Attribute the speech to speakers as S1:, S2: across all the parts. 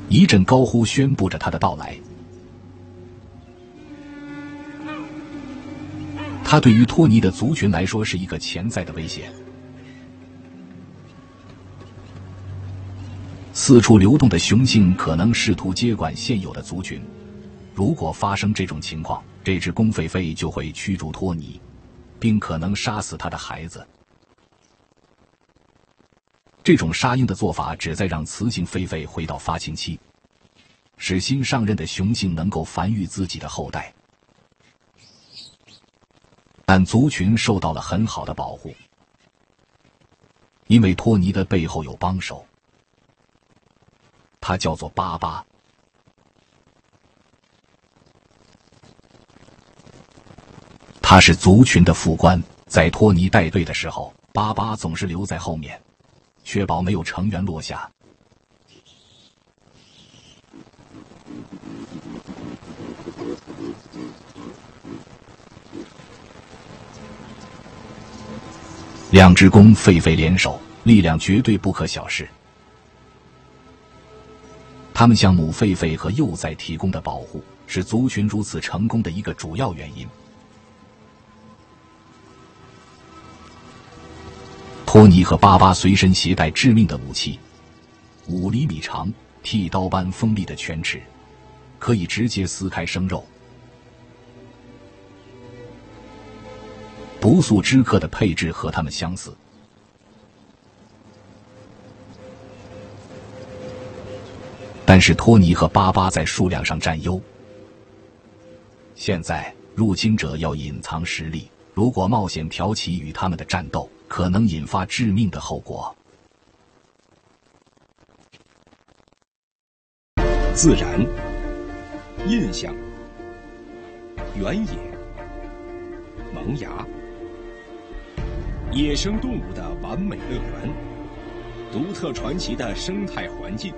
S1: 一阵高呼宣布着他的到来。他对于托尼的族群来说是一个潜在的威胁。四处流动的雄性可能试图接管现有的族群，如果发生这种情况，这只公狒狒就会驱逐托尼，并可能杀死他的孩子。这种杀婴的做法旨在让雌性狒狒回到发情期，使新上任的雄性能够繁育自己的后代。但族群受到了很好的保护，因为托尼的背后有帮手，他叫做巴巴。他是族群的副官，在托尼带队的时候，巴巴总是留在后面，确保没有成员落下。两只公狒狒联手，力量绝对不可小视。他们向母狒狒和幼崽提供的保护，是族群如此成功的一个主要原因。托尼和巴巴随身携带致命的武器，5厘米长、剃刀般锋利的犬齿，可以直接撕开生肉。不速之客的配置和他们相似，但是托尼和巴巴在数量上占优。现在入侵者要隐藏实力，如果冒险挑起与他们的战斗，可能引发致命的后果。
S2: 自然、印象、原野、萌芽，野生动物的完美乐园，独特传奇的生态环境，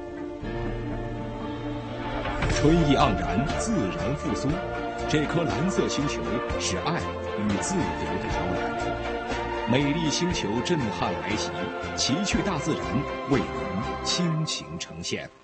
S2: 春意盎然，自然复苏。这颗蓝色星球是爱与自由的摇篮，美丽星球震撼来袭，奇趣大自然为您倾情呈现。